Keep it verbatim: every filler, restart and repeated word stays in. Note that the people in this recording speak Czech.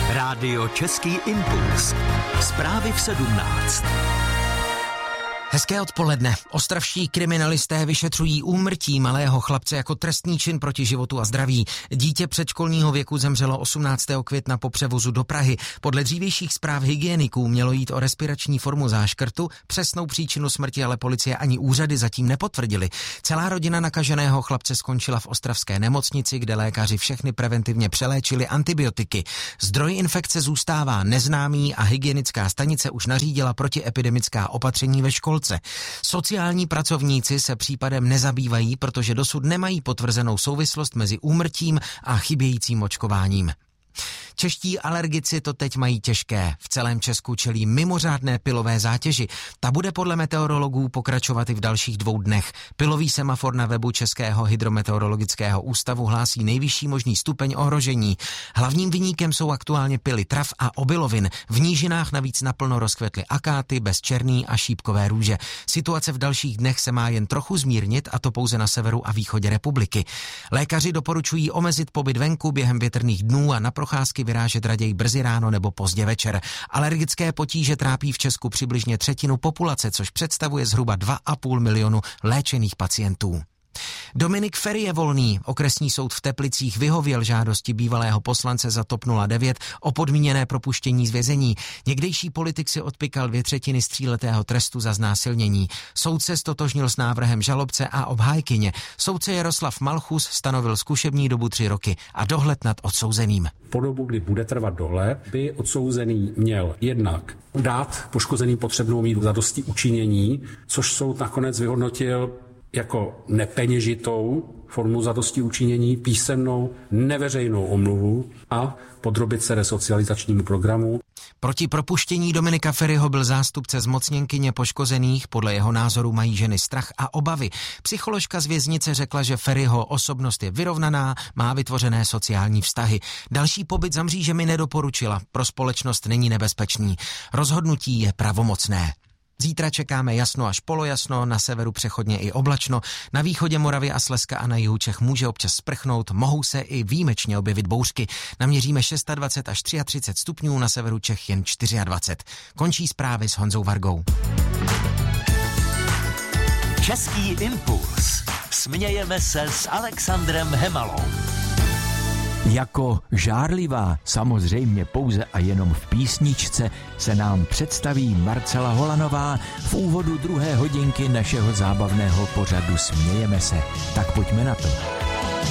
Rádio Český impuls. Zprávy v sedmnáct. Hezké odpoledne. Ostravští kriminalisté vyšetřují úmrtí malého chlapce jako trestný čin proti životu a zdraví. Dítě předškolního věku zemřelo osmnáctého května po převozu do Prahy. Podle dřívějších zpráv hygieniků mělo jít o respirační formu záškrtu. Přesnou příčinu smrti ale policie ani úřady zatím nepotvrdili. Celá rodina nakaženého chlapce skončila v ostravské nemocnici, kde lékaři všechny preventivně přeléčili antibiotiky. Zdroj infekce zůstává neznámý a hygienická stanice už nařídila protiepidemická opatření ve školce. Sociální pracovníci se případem nezabývají, protože dosud nemají potvrzenou souvislost mezi úmrtím a chybějícím očkováním. Čeští alergici to teď mají těžké. V celém Česku čelí mimořádné pilové zátěži. Ta bude podle meteorologů pokračovat i v dalších dvou dnech. Pilový semafor na webu Českého hydrometeorologického ústavu hlásí nejvyšší možný stupeň ohrožení. Hlavním viníkem jsou aktuálně pily trav a obilovin. V nížinách navíc naplno rozkvetly akáty, bezčerný a šípkové růže. Situace v dalších dnech se má jen trochu zmírnit, a to pouze na severu a východě republiky. Lékaři doporučují omezit pobyt venku během větrných dnů a na procházky vyrážet raději brzy ráno nebo pozdě večer. Alergické potíže trápí v Česku přibližně třetinu populace, což představuje zhruba dva a půl milionu léčených pacientů. Dominik Feri je volný. Okresní soud v Teplicích vyhověl žádosti bývalého poslance za TOP nula devět o podmíněné propuštění z vězení. Někdejší politik si odpykal dvě třetiny z tříletého trestu za znásilnění. Soud se ztotožnil s návrhem žalobce a obhájkyně. Soudce Jaroslav Malchus stanovil zkušební dobu tři roky a dohled nad odsouzeným. Po dobu, kdy bude trvat dohled, by odsouzený měl jednak dát poškozený potřebnou míru zadosti učinění, což soud nakonec vyhodnotil jako nepeněžitou formu zadosti učinění, písemnou neveřejnou omluvu a podrobit se resocializačnímu programu. Proti propuštění Dominika Feriho byl zástupce zmocněnkyně poškozených. Podle jeho názoru mají ženy strach a obavy. Psycholožka z věznice řekla, že Feriho osobnost je vyrovnaná, má vytvořené sociální vztahy. Další pobyt za mřížemi nedoporučila. Pro společnost není nebezpečný. Rozhodnutí je pravomocné. Zítra čekáme jasno až polojasno, na severu přechodně i oblačno, na východě Moravy a Slezska a na jihu Čech může občas sprchnout, mohou se i výjimečně objevit bouřky. Naměříme dvacet šest až třicet tři stupňů, na severu Čech jen dvacet čtyři. Končí zprávy s Honzou Vargou. Český impuls. Smějeme se s Alexandrem Hemalou. Jako žárlivá, samozřejmě pouze a jenom v písničce, se nám představí Marcela Holanová v úvodu druhé hodinky našeho zábavného pořadu Smějeme se. Tak pojďme na to.